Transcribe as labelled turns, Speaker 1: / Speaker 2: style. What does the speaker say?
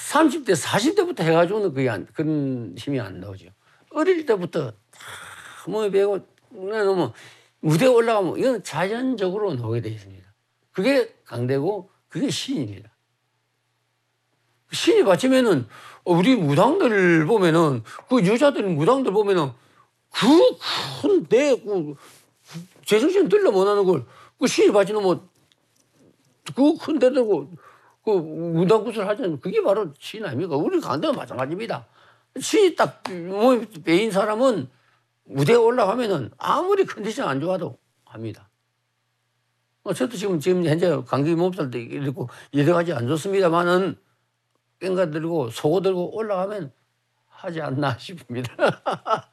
Speaker 1: 30대, 40대부터 해가지고는 그런 힘이 안 나오죠. 어릴 때부터 다 몸에 배고, 뭐 무대에 올라가면 이건 자연적으로 나오게 되어 있습니다. 그게 강대고, 그게 신입니다. 신이 받치면은, 우리 무당들 보면은, 그 여자들 무당들 보면은, 그 큰 대, 제정신 들려 못하는 걸, 그 신이 받치는 뭐, 그 큰 데 들고, 그 무당굿을 하잖아요. 그게 바로 신 아닙니까? 우리 강대가 마찬가지입니다. 신이 딱 몸에 배인 사람은 무대에 올라가면은 아무리 컨디션 안 좋아도 합니다. 저도 지금 현재 감기 몸살 때 이러고 여러 가지 안 좋습니다만은 꽹가 들고 소고 들고 올라가면 하지 않나 싶습니다.